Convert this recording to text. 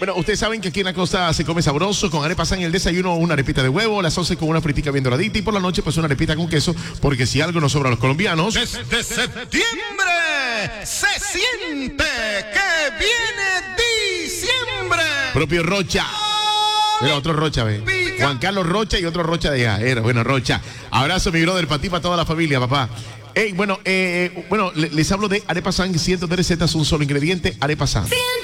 Bueno, ustedes saben que aquí en la costa se come sabroso, con arepa san en el desayuno, una arepita de huevo, a las 11 con una fritica bien doradita y por la noche pues una arepita con queso, porque si algo nos sobra a los colombianos. Desde septiembre se siente que viene diciembre. Propio Rocha. Mira, otro Rocha, ve. Juan Carlos Rocha y otro Rocha de allá. Bueno, Rocha. Abrazo, mi brother, para ti, para toda la familia, papá. Bueno, les hablo de arepa san, cientos de recetas, un solo ingrediente, arepa san.